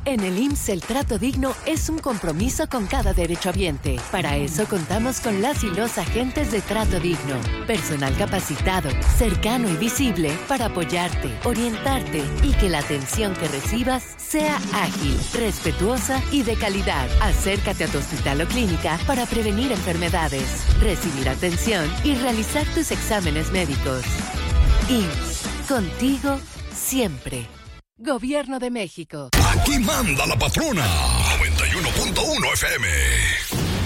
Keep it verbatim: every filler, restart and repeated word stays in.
En el I M S S el trato digno es un compromiso con cada derechohabiente. Para eso contamos con las y los agentes de Trato Digno. Personal capacitado, cercano y visible para apoyarte, orientarte y que la atención que recibas sea ágil, respetuosa y de calidad. Acércate a tu hospital o clínica para prevenir enfermedades, recibir atención y realizar tus exámenes médicos. I M S S, contigo siempre. Gobierno de México. Aquí manda la patrona. noventa y uno punto uno F M.